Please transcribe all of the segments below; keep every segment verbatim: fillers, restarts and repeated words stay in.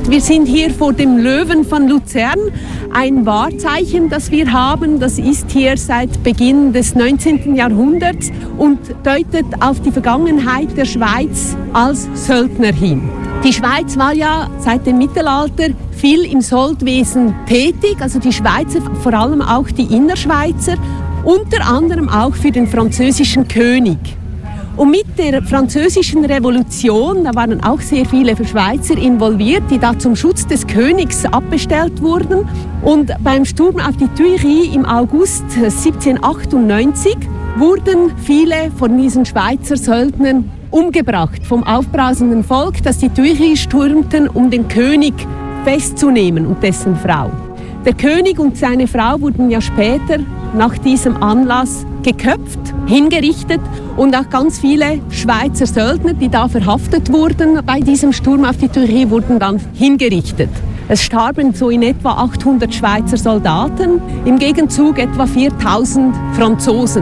Wir sind hier vor dem Löwen von Luzern. Ein Wahrzeichen, das wir haben, das ist hier seit Beginn des neunzehnten Jahrhunderts und deutet auf die Vergangenheit der Schweiz als Söldner hin. Die Schweiz war ja seit dem Mittelalter viel im Soldwesen tätig, also die Schweizer, vor allem auch die Innerschweizer, unter anderem auch für den französischen König. Und mit der französischen Revolution, da waren auch sehr viele Schweizer involviert, die da zum Schutz des Königs abbestellt wurden. Und beim Sturm auf die Tuileries im August siebzehnhundertachtundneunzig wurden viele von diesen Schweizer Söldnern umgebracht vom aufbrausenden Volk, das die Tuileries stürmten, um den König festzunehmen und dessen Frau. Der König und seine Frau wurden ja später nach diesem Anlass geköpft, hingerichtet und auch ganz viele Schweizer Söldner, die da verhaftet wurden bei diesem Sturm auf die Tuileries, wurden dann hingerichtet. Es starben so in etwa achthundert Schweizer Soldaten, im Gegenzug etwa viertausend Franzosen.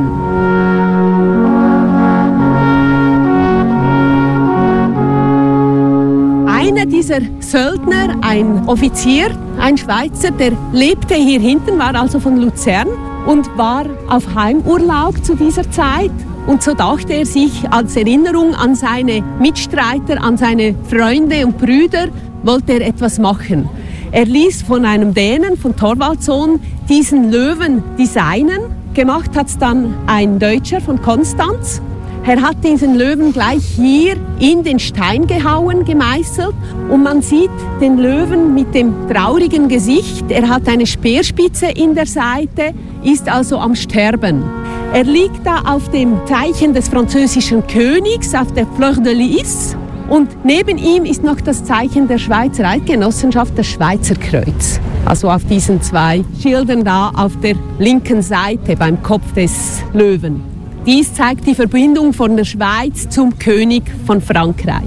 Einer dieser Söldner, ein Offizier, ein Schweizer, der lebte hier hinten, war also von Luzern und war auf Heimurlaub zu dieser Zeit. Und so dachte er sich als Erinnerung an seine Mitstreiter, an seine Freunde und Brüder, wollte er etwas machen. Er ließ von einem Dänen, von Thorvaldsson, diesen Löwen designen. Gemacht hat es dann ein Deutscher von Konstanz. Er hat diesen Löwen gleich hier in den Stein gehauen, gemeißelt. Und man sieht den Löwen mit dem traurigen Gesicht. Er hat eine Speerspitze in der Seite, ist also am Sterben. Er liegt da auf dem Zeichen des französischen Königs, auf der Fleur de Lys. Und neben ihm ist noch das Zeichen der Schweizer Eidgenossenschaft, das Schweizer Kreuz. Also auf diesen zwei Schildern da auf der linken Seite beim Kopf des Löwen. Dies zeigt die Verbindung von der Schweiz zum König von Frankreich.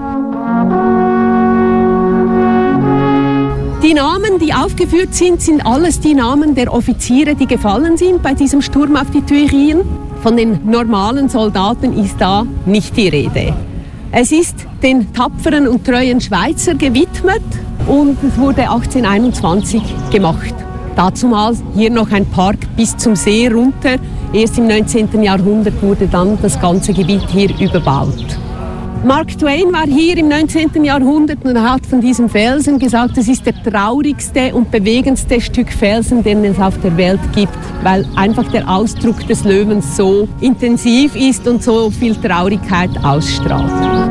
Die Namen, die aufgeführt sind, sind alles die Namen der Offiziere, die gefallen sind bei diesem Sturm auf die Tuileries. Von den normalen Soldaten ist da nicht die Rede. Es ist den tapferen und treuen Schweizer gewidmet und es wurde achtzehnhunderteinundzwanzig gemacht. Dazumals hier noch ein Park bis zum See runter. Erst im neunzehnten Jahrhundert wurde dann das ganze Gebiet hier überbaut. Mark Twain war hier im neunzehnten Jahrhundert und er hat von diesem Felsen gesagt, es ist der traurigste und bewegendste Stück Felsen, den es auf der Welt gibt, weil einfach der Ausdruck des Löwens so intensiv ist und so viel Traurigkeit ausstrahlt.